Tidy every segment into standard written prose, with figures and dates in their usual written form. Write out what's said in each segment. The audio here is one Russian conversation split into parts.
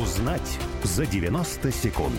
Узнать за 90 секунд.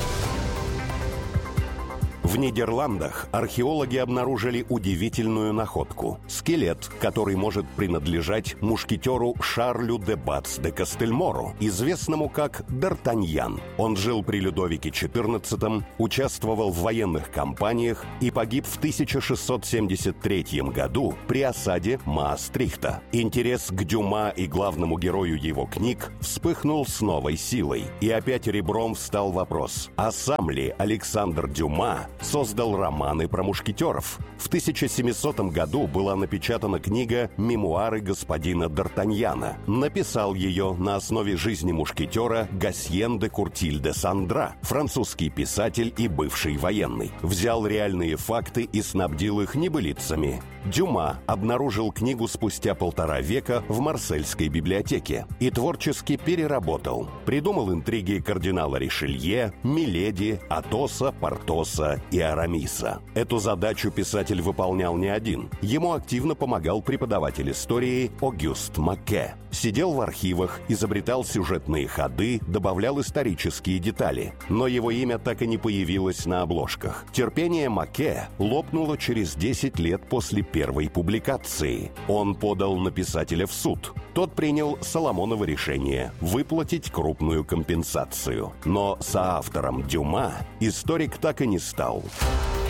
В Нидерландах археологи обнаружили удивительную находку – скелет, который может принадлежать мушкетеру Шарлю де Бац де Кастельмору, известному как Д'Артаньян. Он жил при Людовике XIV, участвовал в военных кампаниях и погиб в 1673 году при осаде Маастрихта. Интерес к Дюма и главному герою его книг вспыхнул с новой силой. И опять ребром встал вопрос – а сам ли Александр Дюма создал романы про мушкетеров? В 1700 году была напечатана книга «Мемуары господина Д'Артаньяна». Написал ее на основе жизни мушкетера Гасьен де Куртиль де Сандра, французский писатель и бывший военный. Взял реальные факты и снабдил их небылицами. Дюма обнаружил книгу спустя 1,5 века в Марсельской библиотеке и творчески переработал. Придумал интриги кардинала Ришелье, Миледи, Атоса, Портоса и Арамиса. Эту задачу писатель выполнял не один. Ему активно помогал преподаватель истории Огюст Маке. Сидел в архивах, изобретал сюжетные ходы, добавлял исторические детали. Но его имя так и не появилось на обложках. Терпение Маке лопнуло через 10 лет после первой публикации. Он подал на писателя в суд. Тот принял Соломоново решение выплатить крупную компенсацию. Но соавтором Дюма историк так и не стал.